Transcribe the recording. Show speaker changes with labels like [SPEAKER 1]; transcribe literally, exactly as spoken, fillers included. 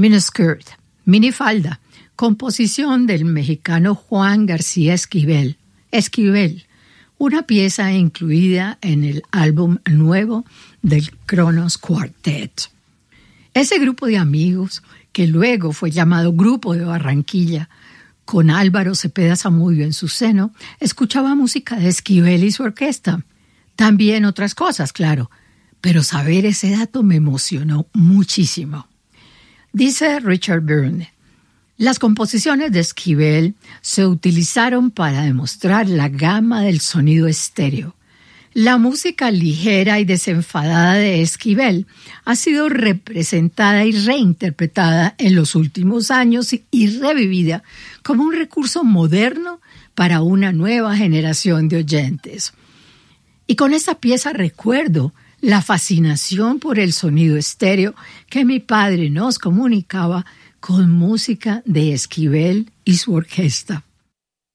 [SPEAKER 1] Miniskirt, minifalda, composición del mexicano Juan García Esquivel. Esquivel, una pieza incluida en el álbum nuevo del Kronos Quartet. Ese grupo de amigos, que luego fue llamado Grupo de Barranquilla, con Álvaro Cepeda Zamudio en su seno, escuchaba música de Esquivel y su orquesta. También otras cosas, claro, pero saber ese dato me emocionó muchísimo. Dice Richard Byrne, las composiciones de Esquivel se utilizaron para demostrar la gama del sonido estéreo. La música ligera y desenfadada de Esquivel ha sido representada y reinterpretada en los últimos años y revivida como un recurso moderno para una nueva generación de oyentes. Y con esta pieza recuerdo la fascinación por el sonido estéreo que mi padre nos comunicaba con música de Esquivel y su orquesta.